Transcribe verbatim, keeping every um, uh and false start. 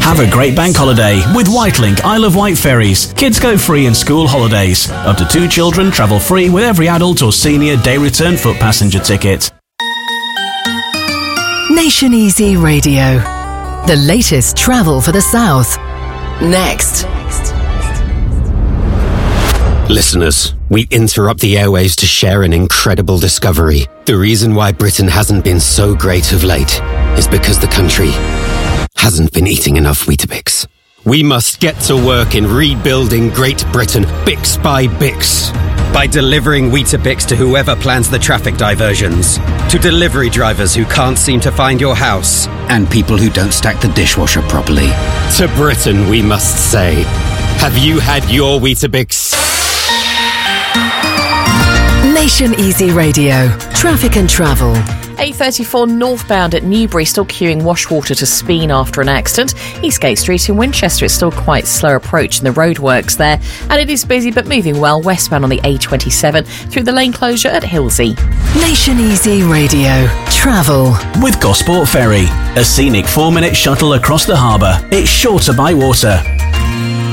Have a great bank holiday with Whitelink Isle of Wight ferries. Kids go free in school holidays. Up to two children travel free with every adult or senior day return foot passenger ticket. Nation Easy Radio. The latest travel for the South. Next. Listeners, we interrupt the airwaves to share an incredible discovery. The reason why Britain hasn't been so great of late is because the country hasn't been eating enough Weetabix. We must get to work in rebuilding Great Britain, Bix by Bix. By delivering Weetabix to whoever plans the traffic diversions, to delivery drivers who can't seem to find your house, and people who don't stack the dishwasher properly. To Britain, we must say, have you had your Weetabix? Nation Easy Radio. Traffic and travel. eight thirty-four northbound at Newbury, still queuing Washwater to Speen after an accident. Eastgate Street in Winchester, it's still quite slow approach in the roadworks there. And it is busy but moving well westbound on the A twenty-seven through the lane closure at Hilsey. Nation Easy Radio. Travel. With Gosport Ferry, a scenic four-minute shuttle across the harbour. It's shorter by water.